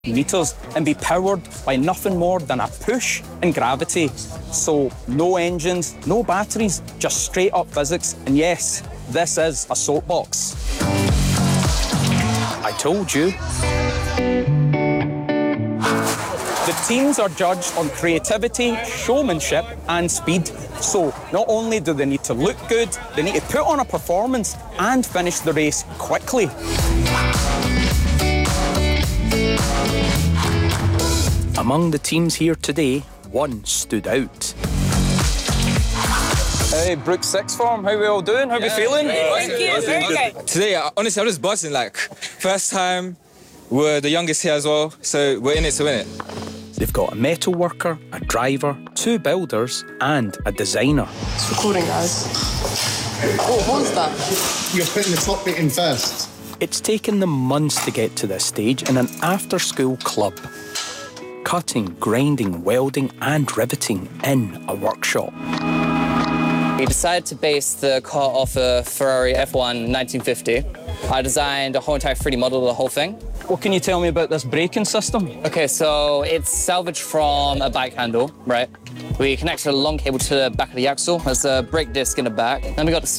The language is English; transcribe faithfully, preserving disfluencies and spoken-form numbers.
meters and be powered by nothing more than a push and gravity. So no engines, no batteries, just straight up physics. And yes, this is a soapbox. I told you. The teams are judged on creativity, showmanship and speed. So not only do they need to look good, they need to put on a performance and finish the race quickly. Among the teams here today, one stood out. Hey, Brook Sixth Form, how are we all doing? How are yeah, we feeling? Thank you, very good. Today, honestly, I'm just buzzing. Like, first time, we're the youngest here as well, so we're in it to win it. They've got a metal worker, a driver, two builders, and a designer. It's recording, guys. Oh, what was that? You're putting the top bit in first. It's taken them months to get to this stage in an after-school club. Cutting, grinding, welding, and riveting in a workshop. We decided to base the car off a Ferrari F one nineteen fifty. I designed a whole entire three D model of the whole thing. What can you tell me about this braking system? Okay, so it's salvaged from a bike handle, right? We connected a long cable to the back of the axle. There's a brake disc in the back. Then we got the